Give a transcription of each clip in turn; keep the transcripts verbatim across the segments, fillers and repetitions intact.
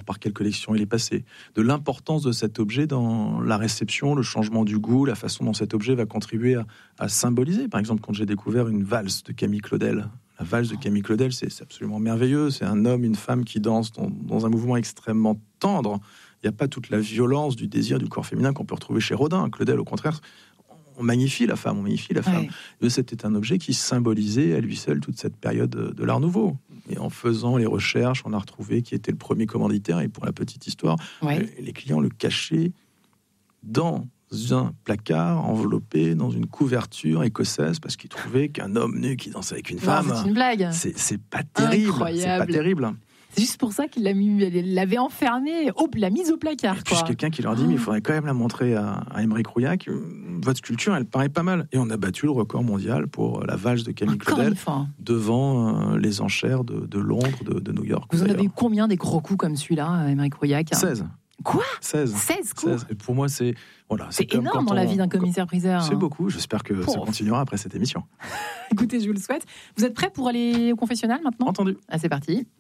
par quelle collection il est passé, de l'importance de cet objet dans la réception, le changement du goût, la façon dont cet objet va contribuer à, à symboliser. Par exemple, quand j'ai découvert une valse de Camille Claudel, la valse de Camille Claudel, c'est, c'est absolument merveilleux. C'est un homme, une femme qui dansent dans, dans un mouvement extrêmement tendre. Il n'y a pas toute la violence du désir du corps féminin qu'on peut retrouver chez Rodin. Claudel, au contraire, on magnifie la femme, on magnifie la femme. Ouais. C'était un objet qui symbolisait à lui seul toute cette période de l'Art Nouveau. Et en faisant les recherches, on a retrouvé qui était le premier commanditaire. Et pour la petite histoire, ouais. les clients le cachaient dans un placard enveloppé dans une couverture écossaise parce qu'ils trouvaient qu'un homme nu qui dansait avec une femme, non, c'est une blague. C'est, c'est pas terrible. Incroyable. C'est pas terrible. C'est juste pour ça qu'il l'a mis, l'avait enfermé, oh, l'a mise au placard. Et puis quelqu'un qui leur dit, mais il faudrait quand même la montrer à, à Aymeric Rouillac. Votre sculpture, elle paraît pas mal. Et on a battu le record mondial pour la valse de Camille Encore Claudel devant euh, les enchères de, de Londres, de, de New York. Vous en d'ailleurs. avez eu combien des gros coups comme celui-là, Aymeric Rouillac? seize. Quoi? seize. seize coups. seize. Et pour moi, c'est voilà, c'est, c'est énorme dans on... la vie d'un commissaire-priseur. C'est beaucoup. J'espère que Pouf. ça continuera après cette émission. Écoutez, je vous le souhaite. Vous êtes prêts pour aller au confessionnal maintenant? Entendu. Ah, c'est parti.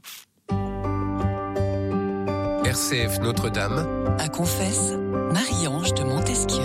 R C F Notre-Dame. À Confesse, Marie-Ange de Montesquieu.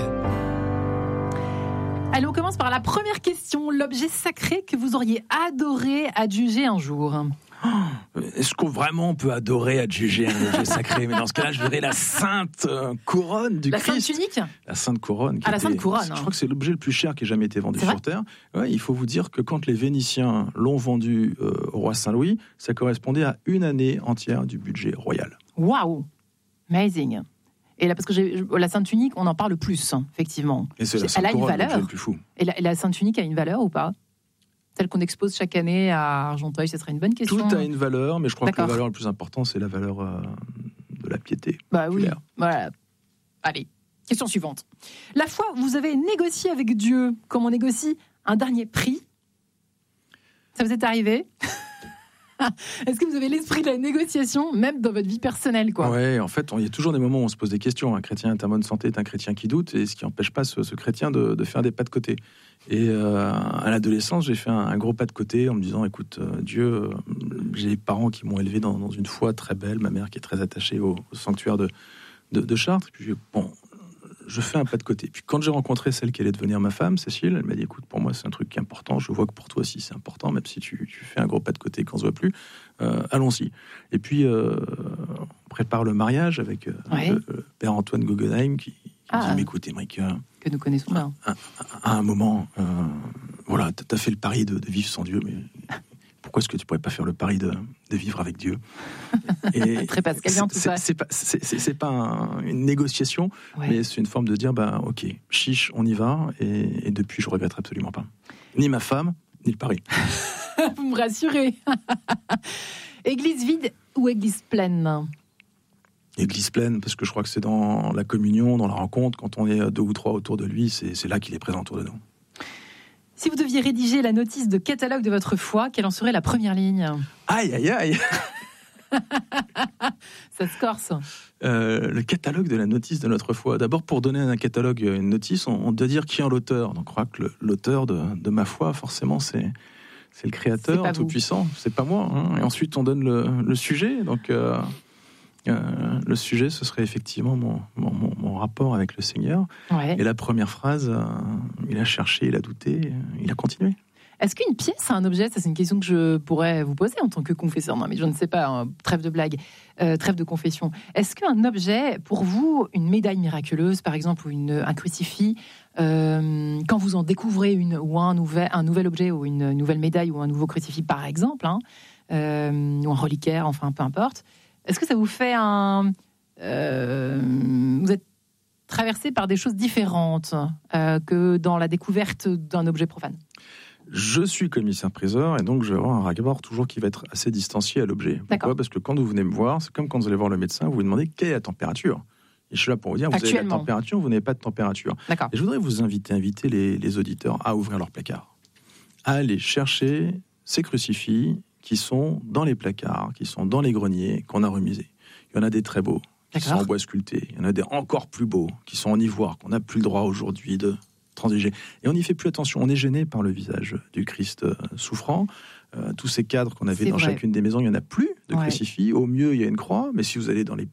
Allez, on commence par la première question. L'objet sacré que vous auriez adoré adjuger un jour. Oh, est-ce qu'on vraiment on peut adorer adjuger un objet sacré? Mais dans ce cas-là, je verrais la sainte couronne du la Christ. La sainte tunique? La sainte couronne. Ah, la était, sainte couronne. Je crois que c'est l'objet le plus cher qui ait jamais été vendu c'est sur vrai Terre. Ouais, il faut vous dire que quand les Vénitiens l'ont vendu euh, au roi Saint-Louis, ça correspondait à une année entière du budget royal. Waouh, amazing. Et là, parce que j'ai, la sainte tunique, on en parle plus, hein, effectivement. Et c'est la sainte Elle a une couronne, valeur. Le plus fou. Et la, la sainte tunique a une valeur ou pas? Celle qu'on expose chaque année à Argenteuil, ce serait une bonne question. Tout a une valeur, mais je crois D'accord. que la valeur la plus importante, c'est la valeur euh, de la piété. Bah oui, voilà. Allez, question suivante. La fois où vous avez négocié avec Dieu, comme on négocie un dernier prix, ça vous est arrivé? Est-ce que vous avez l'esprit de la négociation, même dans votre vie personnelle, quoi? Ouais, en fait, il y a toujours des moments où on se pose des questions. Un chrétien est en bonne santé, est un chrétien qui doute, et ce qui n'empêche pas ce, ce chrétien de, de faire des pas de côté. Et euh, à l'adolescence, j'ai fait un, un gros pas de côté en me disant, écoute, euh, Dieu, euh, j'ai des parents qui m'ont élevé dans, dans une foi très belle, ma mère qui est très attachée au, au sanctuaire de, de, de Chartres. Puis, bon, je fais un pas de côté. Puis quand j'ai rencontré celle qui allait devenir ma femme, Cécile, elle m'a dit, écoute, pour moi c'est un truc qui est important, je vois que pour toi aussi c'est important, même si tu, tu fais un gros pas de côté qu'on se voit plus, euh, allons-y. Et puis euh, on prépare le mariage avec euh, ouais. le, le père Antoine Guggenheim qui, qui ah, me dit, mais écoute, Aymeric, euh, que nous connaissons bien. À, à, à un moment, euh, voilà, t'as fait le pari de, de vivre sans Dieu, mais pourquoi est-ce que tu pourrais pas faire le pari de, de vivre avec Dieu? Et très pascalien tout ça. C'est pas, c'est, c'est, c'est pas un, une négociation, ouais. mais c'est une forme de dire, bah, ok, chiche, on y va. Et, et depuis, je regrette absolument pas. Ni ma femme, ni le pari. Vous me rassurez. Église vide ou église pleine? Église pleine, parce que je crois que c'est dans la communion, dans la rencontre, quand on est deux ou trois autour de lui, c'est, c'est là qu'il est présent autour de nous. Si vous deviez rédiger la notice de catalogue de votre foi, quelle en serait la première ligne? Aïe, aïe, aïe. Ça se corse. Euh, le catalogue de la notice de notre foi. D'abord, pour donner un catalogue, une notice, on, on doit dire qui est l'auteur. Donc, je crois que le, l'auteur de, de ma foi, forcément, c'est, c'est le Créateur tout-puissant. C'est pas moi. Hein. Et ensuite, on donne le, le sujet. Donc, euh, euh, le sujet, ce serait effectivement mon, mon, mon, mon rapport avec le Seigneur. Ouais. Et la première phrase, euh, il a cherché, il a douté, il a continué. Est-ce qu'une pièce a un objet? Ça, c'est une question que je pourrais vous poser en tant que confesseur. Non, mais je ne sais pas, hein, trêve de blague, euh, trêve de confession. Est-ce qu'un objet, pour vous, une médaille miraculeuse, par exemple, ou une, un crucifix, euh, quand vous en découvrez une, ou un nouvel, un nouvel objet, ou une nouvelle médaille, ou un nouveau crucifix, par exemple, hein, euh, ou un reliquaire, enfin, peu importe, est-ce que ça vous fait un... Euh, vous êtes traversé par des choses différentes euh, que dans la découverte d'un objet profane? Je suis commissaire-priseur et donc je vais avoir un rapport toujours qui va être assez distancié à l'objet. Pourquoi ? D'accord. Parce que quand vous venez me voir, c'est comme quand vous allez voir le médecin, vous vous demandez quelle est la température. Et je suis là pour vous dire, vous avez la température, vous n'avez pas de température. D'accord. Et je voudrais vous inviter, inviter les, les auditeurs à ouvrir leur placard, à aller chercher ces crucifix qui sont dans les placards, qui sont dans les greniers, qu'on a remisés. Il y en a des très beaux, qui D'accord. sont en bois sculpté. Il y en a des encore plus beaux, qui sont en ivoire, qu'on n'a plus le droit aujourd'hui de transiger. Et on n'y fait plus attention. On est gêné par le visage du Christ euh, souffrant. Euh, tous ces cadres qu'on avait C'est dans vrai. chacune des maisons, il n'y en a plus de Ouais. crucifix. Au mieux, il y a une croix. Mais si vous allez dans les